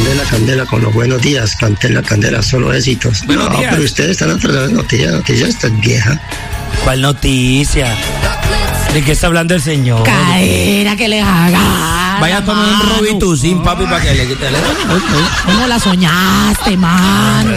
Candela, con los buenos días. Candela, solo éxitos. Buenos días. Pero ustedes están atrasados. Noticia, esta es vieja. ¿Cuál noticia? ¿De qué está hablando el señor? Caera que le haga. Vaya a tomar un Robitussin, papi, para que le quite el... ¿Cómo la soñaste, mano?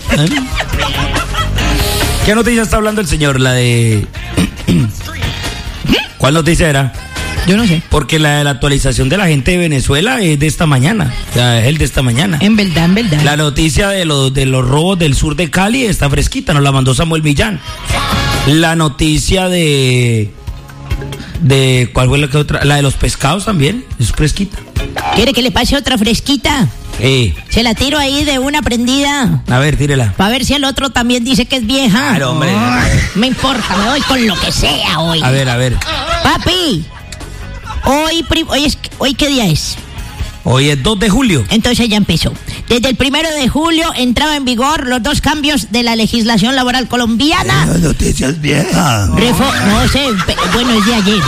¿Qué noticia está hablando el señor? La de... ¿Cuál noticia era? Yo no sé. Porque la de la actualización de la gente de Venezuela es de esta mañana. O sea, es el de esta mañana. En verdad. La noticia de los robos del sur de Cali está fresquita, nos la mandó Samuel Millán. La noticia de ¿cuál fue la que otra? La de los pescados también, es fresquita. ¿Quiere que le pase otra fresquita? Se la tiro ahí de una prendida. A ver, tírela. Para ver si el otro también dice que es vieja. Claro, hombre. Me importa, me doy con lo que sea hoy. A ver. Papi, hoy ¿qué día es? Hoy es 2 de julio. Entonces ya empezó. Desde el 1 de julio entraba en vigor los 2 cambios de la legislación laboral colombiana. Noticias viejas. No sé, bueno, es de ayer.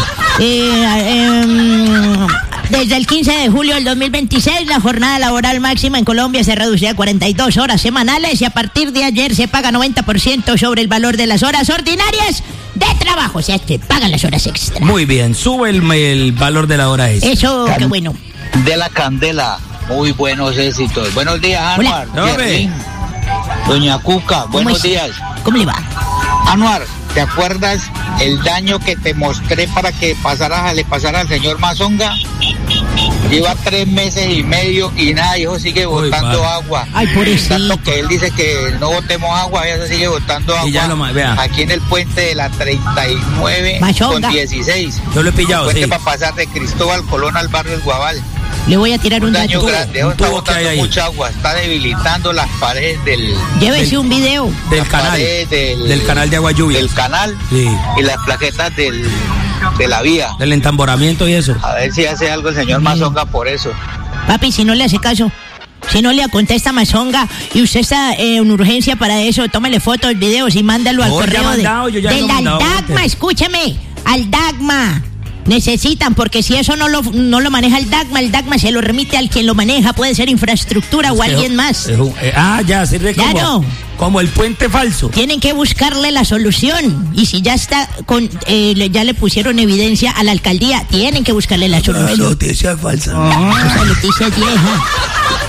Desde el 15 de julio del 2026, la jornada laboral máxima en Colombia se reducía a 42 horas semanales y a partir de ayer se paga 90% sobre el valor de las horas ordinarias de trabajo. O sea, te pagan las horas extra. Muy bien, sube el valor de la hora extra. Eso, qué bueno. De la Candela, muy buenos éxitos. Buenos días, Anuar. Doña Cuca, buenos días. ¿Cómo le va? Anuar, ¿te acuerdas el daño que te mostré para que le pasara al señor Mazonga? Lleva 3 meses y medio y nada, hijo, sigue botando agua. Ay, pobrecito. Tanto que él dice que no botemos agua, ella se sigue botando agua. Y ya aquí en el puente de la 39 Mazonga. con 16. Yo lo he pillado, puente sí. para pasar de Cristóbal Colón al barrio El Guabal. Le voy a tirar un daño dato. grande, está botando mucha agua, está debilitando las paredes Llévese un video. Del canal. Del canal de agua lluvia. Del canal, sí. Y las plaquetas de la vía. Del entamboramiento y eso. A ver si hace algo el señor Mazonga por eso. Papi, si no le hace caso, si no le contesta Mazonga y usted está en urgencia para eso, tómele fotos, videos y mándalo al correo del Aldagma, escúcheme, Aldagma. Necesitan, porque si eso no lo maneja el DACMA se lo remite al quien lo maneja, puede ser infraestructura o alguien más. Ya, sirve como el puente falso. Tienen que buscarle la solución, y si ya está ya le pusieron evidencia a la alcaldía, tienen que buscarle la solución. Noticia falsa. Esa noticia es vieja.